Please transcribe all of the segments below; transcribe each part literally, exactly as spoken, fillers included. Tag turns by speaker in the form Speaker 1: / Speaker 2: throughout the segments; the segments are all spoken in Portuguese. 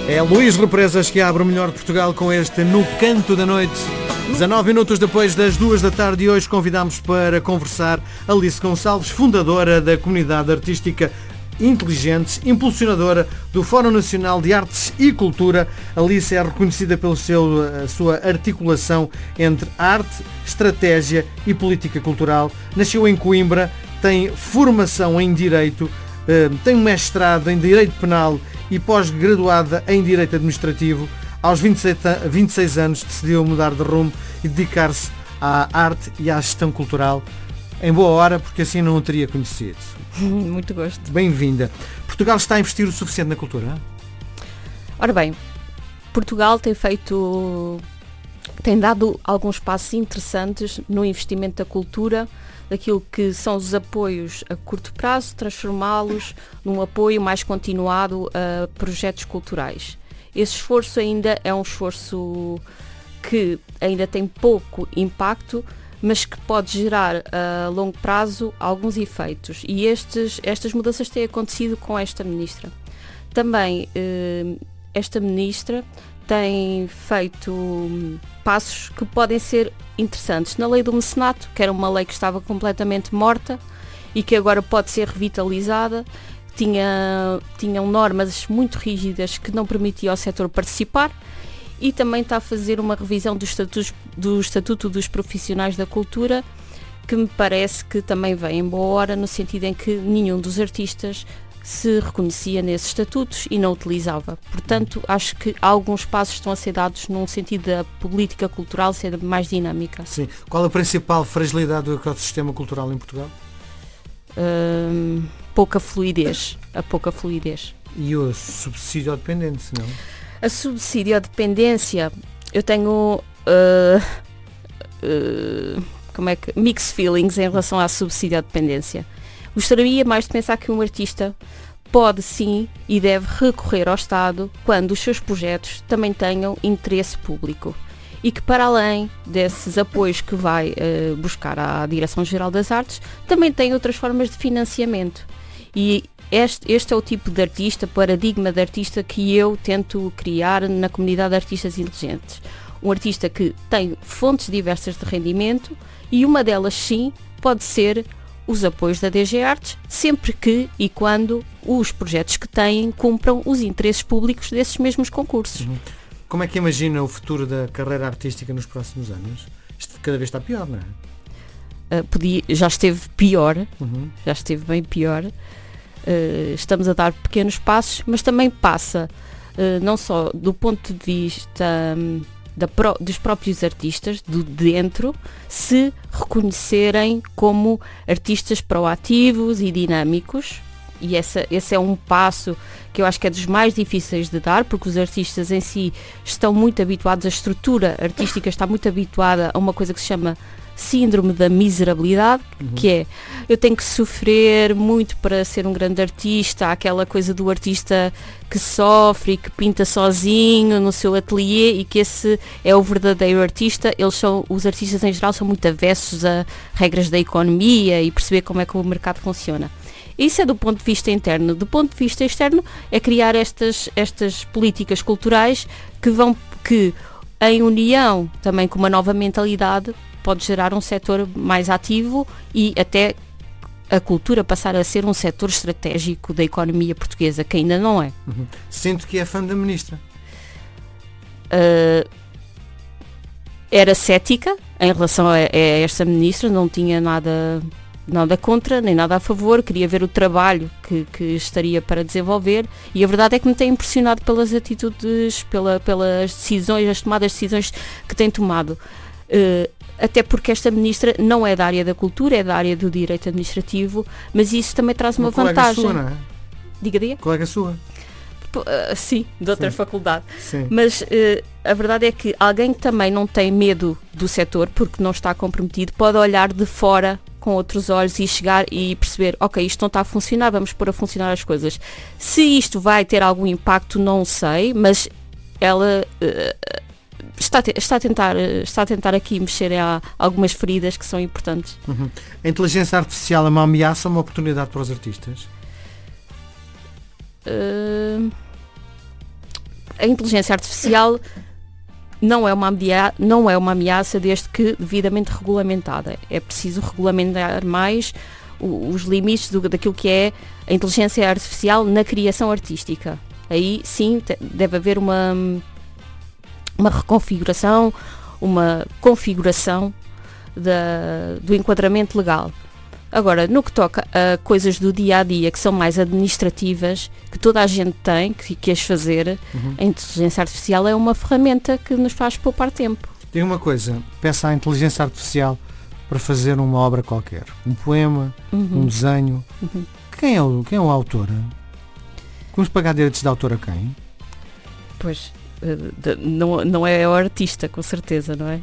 Speaker 1: É Luís Represas que abre o melhor de Portugal com este No Canto da Noite. dezanove minutos depois das duas da tarde e hoje convidamos para conversar Alice Gonçalves, fundadora da comunidade artística Inteligentes, impulsionadora do Fórum Nacional de Artes e Cultura. Alice é reconhecida pela sua articulação entre arte, estratégia e política cultural. Nasceu em Coimbra, tem formação em Direito, tem um mestrado em Direito Penal e pós-graduada em Direito Administrativo. Aos vinte e seis anos decidiu mudar de rumo e dedicar-se à arte e à gestão cultural. Em boa hora, porque assim não o teria conhecido.
Speaker 2: Muito gosto.
Speaker 1: Bem-vinda. Portugal está a investir o suficiente na cultura?
Speaker 2: Ora bem, Portugal tem feito, tem dado alguns passos interessantes no investimento da cultura, daquilo que são os apoios a curto prazo, transformá-los num apoio mais continuado a projetos culturais. Esse esforço ainda é um esforço que ainda tem pouco impacto, mas que pode gerar a longo prazo alguns efeitos. E estes, estas mudanças têm acontecido com esta ministra. Também eh, esta ministra tem feito passos que podem ser interessantes. Na lei do mecenato, que era uma lei que estava completamente morta e que agora pode ser revitalizada, tinha, tinham normas muito rígidas que não permitiam ao setor participar. E também está a fazer uma revisão do estatuto, do estatuto dos profissionais da cultura, que me parece que também vem em boa hora, no sentido em que nenhum dos artistas se reconhecia nesses estatutos e não utilizava. Portanto, acho que alguns passos estão a ser dados num sentido da política cultural ser mais dinâmica.
Speaker 1: Sim. Qual a principal fragilidade do ecossistema cultural em Portugal?
Speaker 2: Hum, pouca fluidez. A pouca fluidez.
Speaker 1: E o subsídio à dependência, não?
Speaker 2: A subsídio à dependência, eu tenho uh, uh, como é que, mixed feelings em relação à subsídio à dependência. Gostaria mais de pensar que um artista pode sim e deve recorrer ao Estado quando os seus projetos também tenham interesse público e que, para além desses apoios que vai uh, buscar à Direção-Geral das Artes, também tem outras formas de financiamento. E Este, este é o tipo de artista, paradigma de artista que eu tento criar na comunidade de artistas inteligentes. Um artista que tem fontes diversas de rendimento e uma delas, sim, pode ser os apoios da D G Artes, sempre que e quando os projetos que têm cumpram os interesses públicos desses mesmos concursos.
Speaker 1: Uhum. Como é que imagina o futuro da carreira artística nos próximos anos? Isto cada vez está pior, não é?
Speaker 2: Uh, podia, já esteve pior,
Speaker 1: uhum.
Speaker 2: já esteve bem pior. Uh, estamos a dar pequenos passos, mas também passa uh, não só do ponto de vista um, da pro, dos próprios artistas, do dentro, se reconhecerem como artistas proativos e dinâmicos, e essa, esse é um passo que eu acho que é dos mais difíceis de dar, porque os artistas em si estão muito habituados, a estrutura artística está muito habituada a uma coisa que se chama síndrome da miserabilidade, uhum. que é, eu tenho que sofrer muito para ser um grande artista, aquela coisa do artista que sofre e que pinta sozinho no seu ateliê e que esse é o verdadeiro artista. Eles são, os artistas em geral são muito avessos a regras da economia e perceber como é que o mercado funciona. Isso é do ponto de vista interno. Do ponto de vista externo é criar estas, estas políticas culturais que vão, que em união também com uma nova mentalidade pode gerar um setor mais ativo e até a cultura passar a ser um setor estratégico da economia portuguesa, que ainda não é.
Speaker 1: Uhum. Sinto que é fã da ministra.
Speaker 2: Uh, era cética em relação a, a esta ministra, não tinha nada, nada contra, nem nada a favor, queria ver o trabalho que, que estaria para desenvolver e a verdade é que me tem impressionado pelas atitudes, pela, pelas decisões, as tomadas de decisões que tem tomado. Uh, até porque esta ministra não é da área da cultura, é da área do direito administrativo, mas isso também traz uma, uma vantagem.
Speaker 1: Colega sua, não é?
Speaker 2: Diga, diga.
Speaker 1: Colega sua.
Speaker 2: Uh, sim, de outra sim. faculdade.
Speaker 1: Sim.
Speaker 2: Mas uh, a verdade é que alguém que também não tem medo do setor, porque não está comprometido, pode olhar de fora com outros olhos e chegar e perceber, ok, isto não está a funcionar, vamos pôr a funcionar as coisas. Se isto vai ter algum impacto, não sei, mas ela... Uh, Está a, está, a tentar, está a tentar aqui mexer em algumas feridas que são importantes.
Speaker 1: Uhum. A inteligência artificial é uma ameaça ou uma oportunidade para os artistas?
Speaker 2: Uh, a inteligência artificial não é, uma ameaça, não é uma ameaça desde que devidamente regulamentada. É preciso regulamentar mais os limites do, daquilo que é a inteligência artificial na criação artística. Aí sim deve haver uma, uma reconfiguração, uma configuração da, do enquadramento legal. Agora, no que toca a coisas do dia a dia que são mais administrativas, que toda a gente tem que, que as fazer, uhum. a inteligência artificial é uma ferramenta que nos faz poupar tempo.
Speaker 1: Tem uma coisa, peça à inteligência artificial para fazer uma obra qualquer, um poema, uhum. um desenho. Uhum. Quem, é o, quem é o autor? Vamos pagar direitos de autor a quem?
Speaker 2: Pois, de, não, não é o artista, com certeza, não é?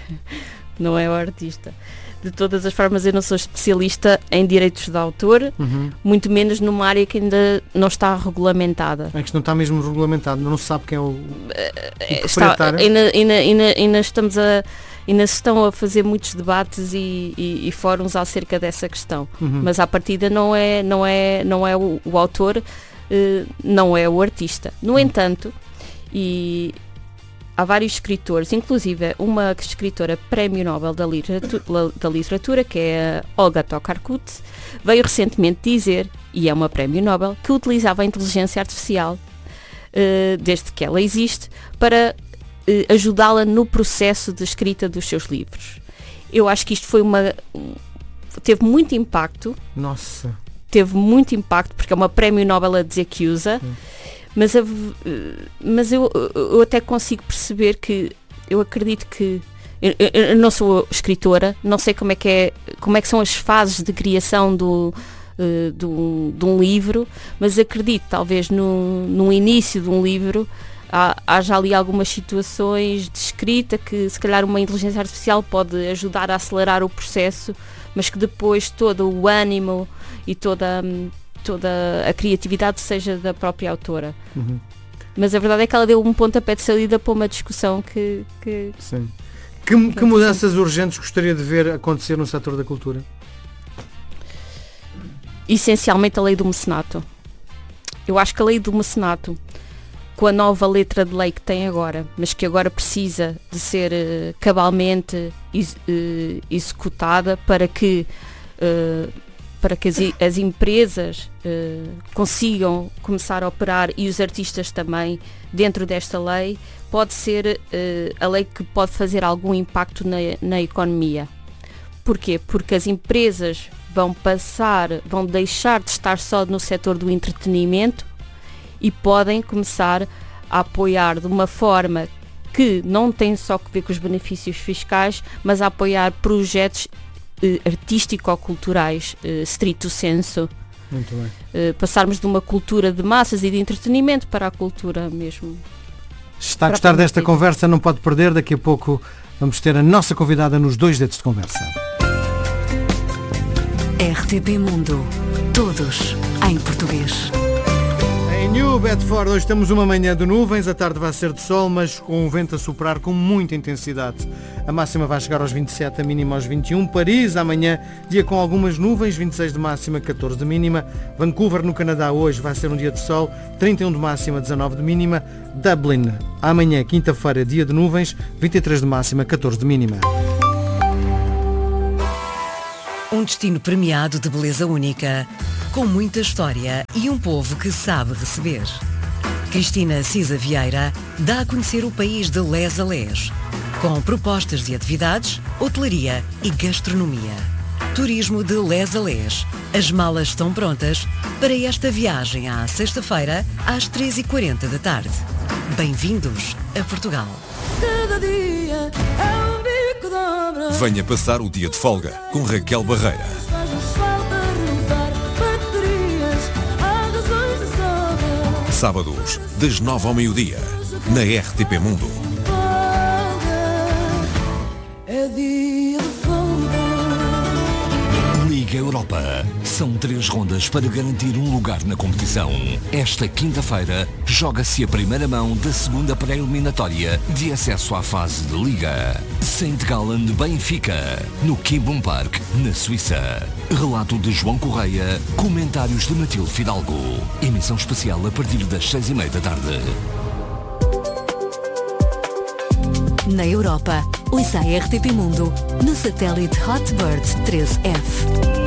Speaker 2: Não é o artista. De todas as formas, eu não sou especialista em direitos de autor, uhum. muito menos numa área que ainda não está regulamentada.
Speaker 1: É que não está mesmo regulamentado, não se sabe quem é o, o
Speaker 2: está, ainda, ainda, ainda, ainda estamos a ainda se estão a fazer muitos debates e, e, e fóruns acerca dessa questão, uhum. mas à partida não é, não é, não é o, o autor, eh, não é o artista. No uhum. entanto, e há vários escritores, inclusive uma escritora prémio Nobel da literatura, da literatura, que é a Olga Tokarczuk, veio recentemente dizer, e é uma prémio Nobel, que utilizava a inteligência artificial, uh, desde que ela existe, para uh, ajudá-la no processo de escrita dos seus livros. Eu acho que isto foi uma... teve muito impacto.
Speaker 1: Nossa!
Speaker 2: Teve muito impacto, porque é uma prémio Nobel a dizer que usa. Hum. Mas, a, mas eu, eu até consigo perceber que eu acredito que eu, eu não sou escritora, não sei como é que é, como é que são as fases de criação do, uh, do, de um livro, mas acredito talvez no, no início de um livro há, haja ali algumas situações de escrita que se calhar uma inteligência artificial pode ajudar a acelerar o processo, mas que depois todo o ânimo e toda toda a criatividade seja da própria autora. Uhum. Mas a verdade é que ela deu um pontapé de saída para uma discussão que... que
Speaker 1: Sim. Que, que mudanças urgentes gostaria de ver acontecer no setor da cultura?
Speaker 2: Essencialmente a lei do mecenato. Eu acho que a lei do mecenato, com a nova letra de lei que tem agora, mas que agora precisa de ser uh, cabalmente ex, uh, executada para que... Uh, para que as, as empresas uh, consigam começar a operar e os artistas também dentro desta lei, pode ser uh, a lei que pode fazer algum impacto na, na economia. Porquê? Porque as empresas vão passar, vão deixar de estar só no setor do entretenimento e podem começar a apoiar de uma forma que não tem só que ver com os benefícios fiscais, mas a apoiar projetos artístico-culturais, uh, stricto sensu.
Speaker 1: Muito bem.
Speaker 2: Uh, passarmos de uma cultura de massas e de entretenimento para a cultura mesmo.
Speaker 1: Está a gostar desta conversa, não pode perder. Daqui a pouco vamos ter a nossa convidada nos dois dedos de conversa.
Speaker 3: R T P Mundo. Todos em português.
Speaker 1: Em New Bedford, hoje temos uma manhã de nuvens, a tarde vai ser de sol, mas com o vento a soprar com muita intensidade. A máxima vai chegar aos vinte e sete, a mínima aos vinte e um. Paris, amanhã, dia com algumas nuvens, vinte e seis de máxima, catorze de mínima. Vancouver, no Canadá, hoje vai ser um dia de sol, trinta e um de máxima, dezanove de mínima. Dublin, amanhã, quinta-feira, dia de nuvens, vinte e três de máxima, catorze de mínima.
Speaker 3: Um destino premiado de beleza única, com muita história e um povo que sabe receber. Cristina Cisa Vieira dá a conhecer o país de les a les, com propostas de atividades, hotelaria e gastronomia. Turismo de les a les. As malas estão prontas para esta viagem à sexta-feira, às três e quarenta da tarde. Bem-vindos a Portugal.
Speaker 4: Cada dia é um bico de obra.
Speaker 5: Venha passar o dia de folga com Raquel Barreira. Sábados, das nove ao meio-dia, na R T P Mundo.
Speaker 4: É dia de folga.
Speaker 6: Liga Europa. São três rondas para garantir um lugar na competição. Esta quinta-feira, joga-se a primeira mão da segunda pré-eliminatória de acesso à fase de Liga. Saint Gallen de Benfica, no Kimbum Park, na Suíça. Relato de João Correia, comentários de Matilde Fidalgo. Emissão especial a partir das seis e meia da tarde.
Speaker 7: na Europa. Ouça a R T P Mundo no satélite Hotbird treze F.